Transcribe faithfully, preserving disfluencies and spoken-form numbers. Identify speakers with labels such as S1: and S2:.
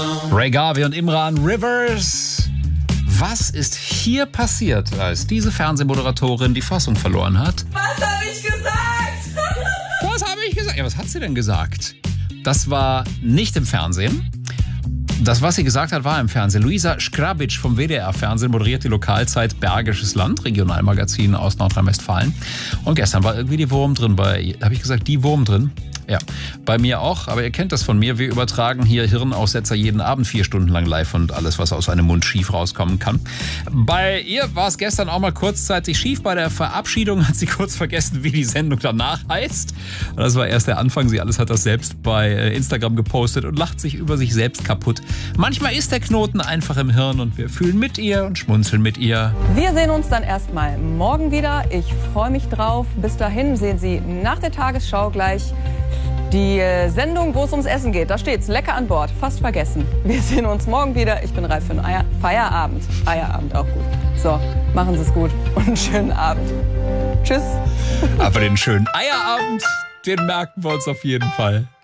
S1: Ray Garvey und Imran Rivers. Was ist hier passiert, als diese Fernsehmoderatorin die Fassung verloren hat?
S2: Was habe ich gesagt?
S1: Was habe ich gesagt? Ja, was hat sie denn gesagt? Das war nicht im Fernsehen. Das, was sie gesagt hat, war im Fernsehen. Luisa Škrabic vom W D R-Fernsehen moderiert die Lokalzeit Bergisches Land, Regionalmagazin aus Nordrhein-Westfalen. Und gestern war irgendwie die Wurm drin. Bei, habe ich gesagt, die Wurm drin? Ja, bei mir auch, aber ihr kennt das von mir. Wir übertragen hier Hirnaussetzer jeden Abend vier Stunden lang live und alles, was aus einem Mund schief rauskommen kann. Bei ihr war es gestern auch mal kurzzeitig schief. Bei der Verabschiedung hat sie kurz vergessen, wie die Sendung danach heißt. Das war erst der Anfang. Sie alles hat das selbst bei Instagram gepostet und lacht sich über sich selbst kaputt. Manchmal ist der Knoten einfach im Hirn und wir fühlen mit ihr und schmunzeln mit ihr.
S2: Wir sehen uns dann erstmal morgen wieder. Ich freue mich drauf. Bis dahin sehen Sie nach der Tagesschau gleich die Sendung, wo es ums Essen geht. Da steht's, lecker an Bord, fast vergessen. Wir sehen uns morgen wieder. Ich bin reif für einen Eier Feierabend. Feierabend auch gut. So, machen Sie es gut und einen schönen Abend. Tschüss.
S1: Aber den schönen Eierabend, den merken wir uns auf jeden Fall.